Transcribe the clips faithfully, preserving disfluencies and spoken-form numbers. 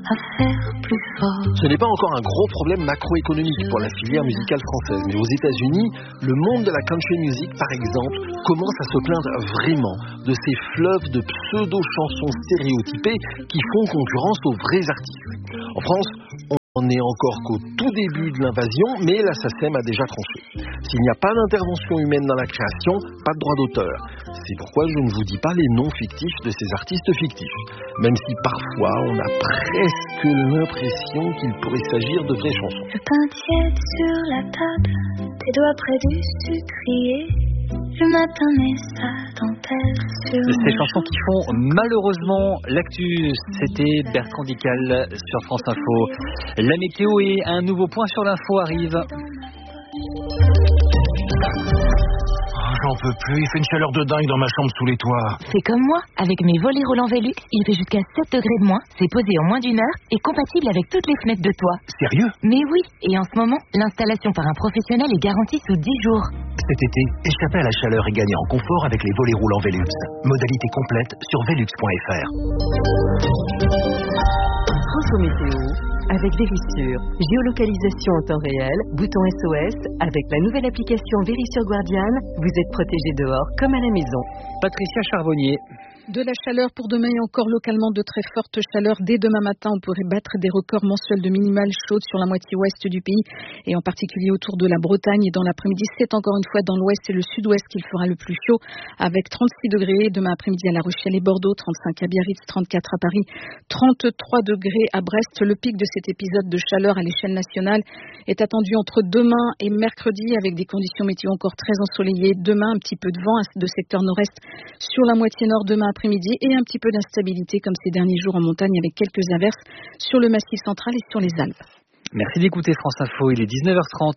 à faire plus fort. Ce n'est pas encore un gros problème macroéconomique pour la filière musicale française, mais aux États-Unis, le monde de la country music, par exemple, commence à se plaindre vraiment de ces fleuves de pseudo-chansons stéréotypées qui font concurrence aux vrais artistes. En France, on n'est encore qu'au tout début de l'invasion, mais la S A C E M a déjà tranché. S'il n'y a pas d'intervention humaine dans la création, pas de droit d'auteur. C'est pourquoi je ne vous dis pas les noms fictifs de ces artistes fictifs, même si parfois on a presque l'impression qu'il pourrait s'agir de vraies chansons. Le pain tiède sur la table, tes doigts près du sucrier. Le matin met sa dentelle sur ces chansons qui font malheureusement l'actu. C'était Bertrand Dical sur France Info. La météo et un nouveau point sur l'info arrive. J'en peux plus, il fait une chaleur de dingue dans ma chambre sous les toits. C'est comme moi, avec mes volets roulants Velux, il fait jusqu'à sept degrés de moins, c'est posé en moins d'une heure et compatible avec toutes les fenêtres de toit. Sérieux? Mais oui, et en ce moment, l'installation par un professionnel est garantie sous dix jours. Cet été, échappez à la chaleur et gagnez en confort avec les volets roulants Velux. Modalité complète sur velux point f r. Info météo avec Vérissure. Géolocalisation en temps réel, bouton S O S. Avec la nouvelle application Vérissure Guardian, vous êtes protégé dehors comme à la maison. Patricia Charbonnier. De la chaleur pour demain et encore localement de très fortes chaleurs. Dès demain matin, on pourrait battre des records mensuels de minimales chaudes sur la moitié ouest du pays et en particulier autour de la Bretagne. Et dans l'après-midi, c'est encore une fois dans l'ouest et le sud-ouest qu'il fera le plus chaud avec trente-six degrés demain après-midi à La Rochelle et Bordeaux, trente-cinq à Biarritz, trente-quatre à Paris, trente-trois degrés à Brest. Le pic de cet épisode de chaleur à l'échelle nationale est attendu entre demain et mercredi avec des conditions météo encore très ensoleillées. Demain, un petit peu de vent de secteur nord-est sur la moitié nord demain après-midi et un petit peu d'instabilité comme ces derniers jours en montagne avec quelques averses sur le Massif central et sur les Alpes. Merci d'écouter France Info, il est dix-neuf heures trente.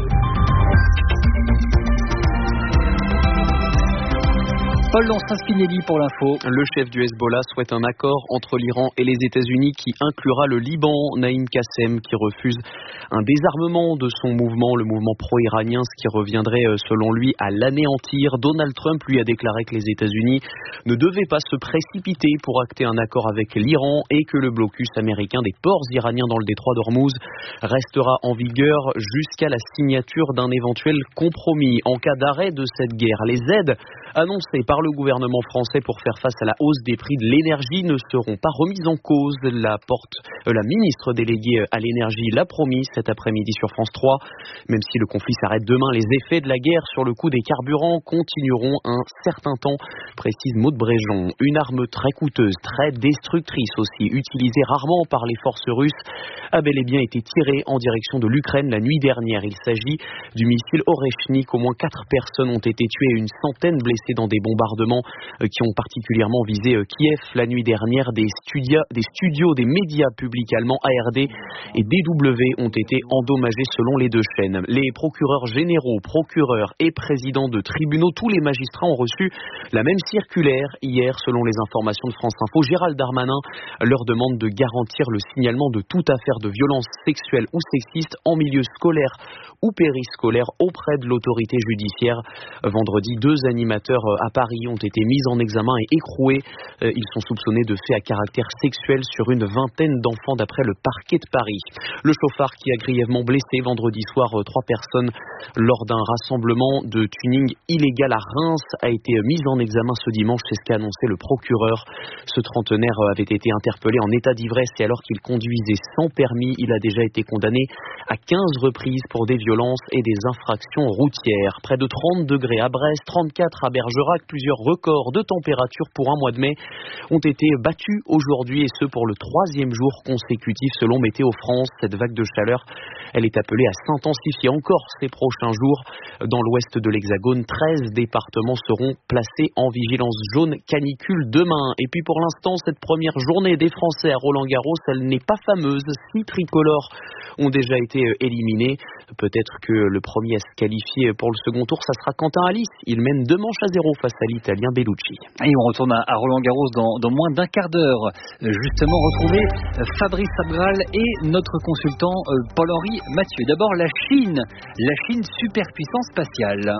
Paul Lance-Spinelli pour l'info. Le chef du Hezbollah souhaite un accord entre l'Iran et les États-Unis qui inclura le Liban. Naïm Kassem qui refuse un désarmement de son mouvement, le mouvement pro-iranien, ce qui reviendrait selon lui à l'anéantir. Donald Trump lui a déclaré que les États-Unis ne devaient pas se précipiter pour acter un accord avec l'Iran et que le blocus américain des ports iraniens dans le détroit d'Ormuz restera en vigueur jusqu'à la signature d'un éventuel compromis. En cas d'arrêt de cette guerre, les aides annoncées par le gouvernement français pour faire face à la hausse des prix de l'énergie ne seront pas remises en cause. La, porte, euh, la ministre déléguée à l'énergie l'a promis cet après-midi sur France trois. Même si le conflit s'arrête demain, les effets de la guerre sur le coût des carburants continueront un certain temps, précise Maud Bréjon. Une arme très coûteuse, très destructrice aussi, utilisée rarement par les forces russes, a bel et bien été tirée en direction de l'Ukraine la nuit dernière. Il s'agit du missile Oreshnik. Au moins quatre personnes ont été tuées et une centaine blessées dans des bombardements qui ont particulièrement visé Kiev la nuit dernière. Des studios, des studios, des médias publics allemands A R D et D W ont été endommagés selon les deux chaînes. Les procureurs généraux, procureurs et présidents de tribunaux, tous les magistrats ont reçu la même circulaire hier selon les informations de France Info. Gérald Darmanin leur demande de garantir le signalement de toute affaire de violence sexuelle ou sexiste en milieu scolaire ou périscolaire auprès de l'autorité judiciaire. Vendredi, deux animateurs à Paris ont été mis en examen et écroués. Ils sont soupçonnés de faits à caractère sexuel sur une vingtaine d'enfants d'après le parquet de Paris. Le chauffard qui a grièvement blessé vendredi soir trois personnes lors d'un rassemblement de tuning illégal à Reims a été mis en examen ce dimanche, c'est ce qu'a annoncé le procureur. Ce trentenaire avait été interpellé en état d'ivresse et alors qu'il conduisait sans permis, il a déjà été condamné à quinze reprises pour des violences et des infractions routières. Près de trente degrés à Brest, trente-quatre à Bergerac, plusieurs records de température pour un mois de mai ont été battus aujourd'hui et ce pour le troisième jour consécutif selon Météo France. Cette vague de chaleur, elle est appelée à s'intensifier encore ces prochains jours. Dans l'ouest de l'Hexagone, treize départements seront placés en vigilance jaune canicule demain. Et puis pour l'instant, cette première journée des Français à Roland-Garros, elle n'est pas fameuse. Six tricolores ont déjà été éliminés. Peut-être que le premier à se qualifier pour le second tour, ça sera Quentin Alice. Il mène deux manches à zéro face à l'Italien Bellucci. Et on retourne à Roland-Garros dans, dans moins d'un quart d'heure. Justement, retrouver Fabrice Abgral et notre consultant Paul-Henri Mathieu. D'abord, la Chine. La Chine, superpuissance spatiale.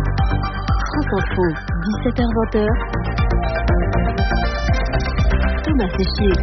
France Info, dix-sept heures vingt. Thomas Séchier.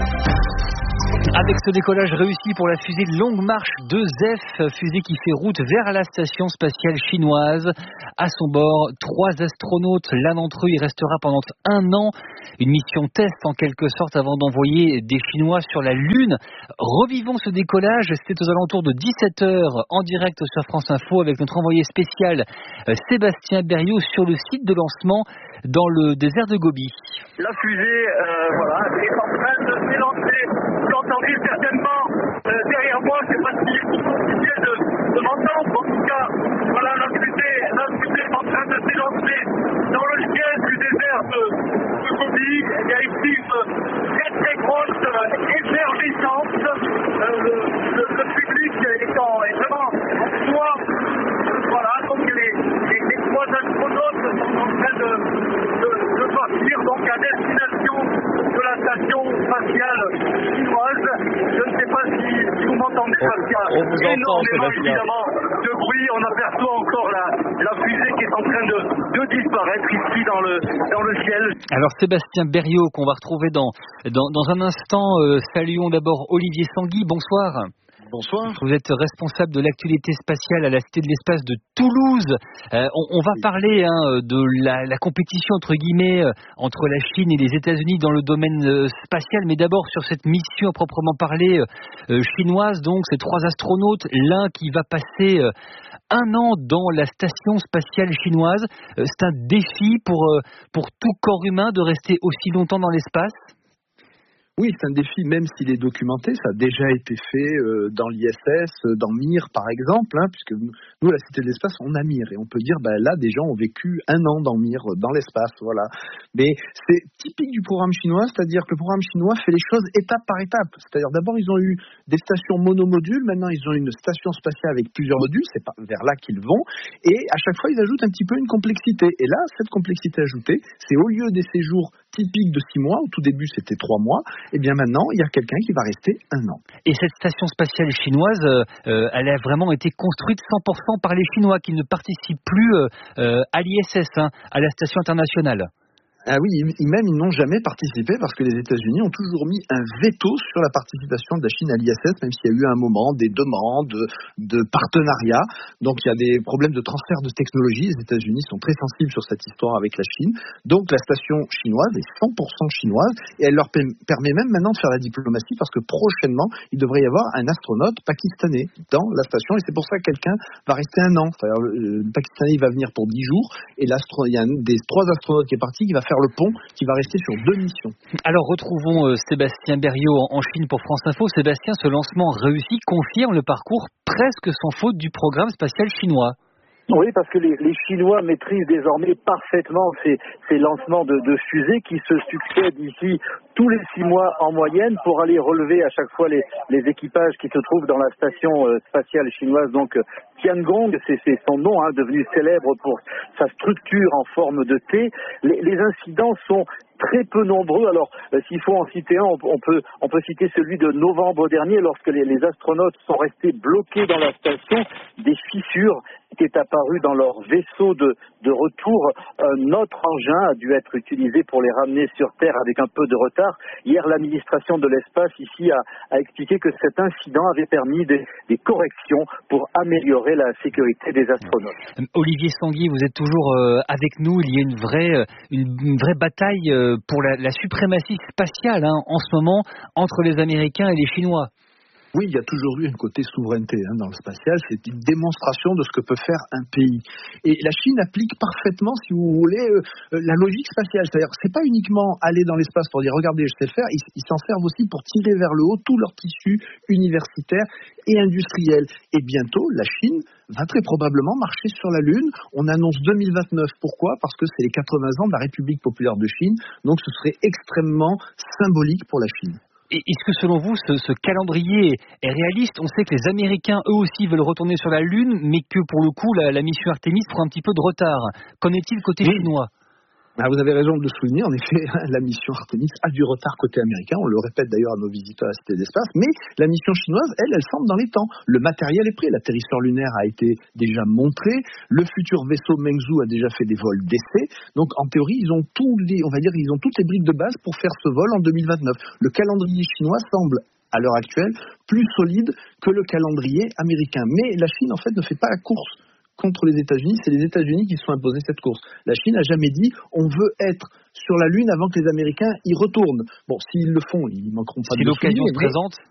Avec ce décollage réussi pour la fusée Longue Marche deux F, fusée qui fait route vers la station spatiale chinoise. À son bord, trois astronautes. L'un d'entre eux y restera pendant un an. Une mission test en quelque sorte avant d'envoyer des Chinois sur la Lune. Revivons ce décollage. C'était aux alentours de dix-sept heures en direct sur France Info avec notre envoyé spécial Sébastien Berriot sur le site de lancement dans le désert de Gobi. La fusée euh, voilà, est en train de s'élancer. Vous l'entendez certainement euh, derrière moi, je ne sais pas si vous continuez de, de m'entendre. En tout cas, voilà, la fusée, la fusée est en train de s'élancer dans le ciel du désert de, de Gobi. Il y a ici une très très grosse euh, effervescence. Euh, le, le, le public est, en, est vraiment en joie. Voilà, donc les, les, les trois astronautes sont en train de, de, de partir donc à destination de la station spatiale chinoise. Je ne sais pas si, si vous m'entendez, parce qu'il y a on vous énormément entend, évidemment de bruit. On aperçoit encore la, la fusée qui est en train de, de disparaître ici dans le, dans le ciel. Alors Sébastien Berriot qu'on va retrouver dans, dans, dans un instant. Euh, saluons d'abord Olivier Sanguy, bonsoir. Bonsoir. Vous êtes responsable de l'actualité spatiale à la Cité de l'Espace de Toulouse. Euh, on, on va parler hein, de la, la compétition entre guillemets euh, entre la Chine et les États-Unis dans le domaine euh, spatial, mais d'abord sur cette mission à proprement parler euh, chinoise. Donc, ces trois astronautes, l'un qui va passer euh, un an dans la station spatiale chinoise. Euh, c'est un défi pour euh, pour tout corps humain de rester aussi longtemps dans l'espace. Oui, c'est un défi, même s'il est documenté. Ça a déjà été fait euh, dans l'I S S, euh, dans Mir, par exemple, hein, puisque nous, nous, à la Cité de l'Espace, on a Mir. Et on peut dire, ben, là, des gens ont vécu un an dans Mir, dans l'espace, voilà. Mais c'est typique du programme chinois, c'est-à-dire que le programme chinois fait les choses étape par étape. C'est-à-dire, d'abord, ils ont eu des stations monomodules. Maintenant, ils ont une station spatiale avec plusieurs modules. C'est pas vers là qu'ils vont. Et à chaque fois, ils ajoutent un petit peu une complexité. Et là, cette complexité ajoutée, c'est au lieu des séjours typiques de six mois, au tout début, c'était trois mois, et bien maintenant, il y a quelqu'un qui va rester un an. Et cette station spatiale chinoise, euh, elle a vraiment été construite cent pour cent par les Chinois qui ne participent plus euh, à l'I S S, hein, à la station internationale. Ah oui, même ils n'ont jamais participé parce que les États-Unis ont toujours mis un veto sur la participation de la Chine à l'I S S, même s'il y a eu à un moment des demandes de, de partenariat. Donc il y a des problèmes de transfert de technologie. Les États-Unis sont très sensibles sur cette histoire avec la Chine. Donc la station chinoise est cent pour cent chinoise et elle leur permet même maintenant de faire la diplomatie parce que prochainement, il devrait y avoir un astronaute pakistanais dans la station et c'est pour ça que quelqu'un va rester un an. C'est-à-dire, le Pakistanais il va venir pour dix jours et l'astro... il y a un des trois astronautes qui est parti qui va faire le pont, qui va rester sur deux missions. Alors retrouvons euh, Sébastien Berriot en Chine pour France Info. Sébastien, ce lancement réussi confirme le parcours presque sans faute du programme spatial chinois. Oui, parce que les, les Chinois maîtrisent désormais parfaitement ces, ces lancements de, de fusées qui se succèdent ici tous les six mois en moyenne pour aller relever à chaque fois les, les équipages qui se trouvent dans la station euh, spatiale chinoise. Donc euh, Tiangong, c'est, c'est son nom, hein, devenu célèbre pour sa structure en forme de T. Les, les incidents sont très peu nombreux. Alors, euh, s'il faut en citer un, on, on peut on peut citer celui de novembre dernier, lorsque les, les astronautes sont restés bloqués dans la station. Des fissures étaient apparues dans leur vaisseau de, de retour. Un autre engin a dû être utilisé pour les ramener sur Terre avec un peu de retard. Hier, l'administration de l'espace ici a, a expliqué que cet incident avait permis des, des corrections pour améliorer la sécurité des astronautes. Olivier Sanguy, vous êtes toujours euh, avec nous. Il y a une vraie, une, une vraie bataille euh, pour la, la suprématie spatiale hein, en ce moment entre les Américains et les Chinois. Oui, il y a toujours eu un côté souveraineté hein, dans le spatial. C'est une démonstration de ce que peut faire un pays. Et la Chine applique parfaitement, si vous voulez, euh, la logique spatiale. C'est-à-dire, c'est pas uniquement aller dans l'espace pour dire regardez, je sais le faire. Ils, ils s'en servent aussi pour tirer vers le haut tout leur tissu universitaire et industriel. Et bientôt, la Chine va très probablement marcher sur la Lune. On annonce deux mille vingt-neuf. Pourquoi ? Parce que c'est les quatre-vingts ans de la République populaire de Chine. Donc, ce serait extrêmement symbolique pour la Chine. Et est-ce que selon vous, ce, ce calendrier est réaliste ? On sait que les Américains, eux aussi, veulent retourner sur la Lune, mais que pour le coup, la, la mission Artemis prend un petit peu de retard. Qu'en est-il côté oui. chinois ? Ah, vous avez raison de le souligner. En effet, la mission Artemis a du retard côté américain. On le répète d'ailleurs à nos visiteurs à la Cité de l'Espace. Mais la mission chinoise, elle, elle semble dans les temps. Le matériel est prêt. L'atterrisseur lunaire a été déjà montré. Le futur vaisseau Mengzhou a déjà fait des vols d'essai. Donc, en théorie, ils ont tous les, on va dire, ils ont toutes les briques de base pour faire ce vol en deux mille vingt-neuf. Le calendrier chinois semble, à l'heure actuelle, plus solide que le calendrier américain. Mais la Chine, en fait, ne fait pas la course contre les États-Unis, c'est les États-Unis qui se sont imposés cette course. La Chine n'a jamais dit on veut être sur la Lune avant que les Américains y retournent. Bon, s'ils le font, ils manqueront pas si de le l'occasion souligner, se présente.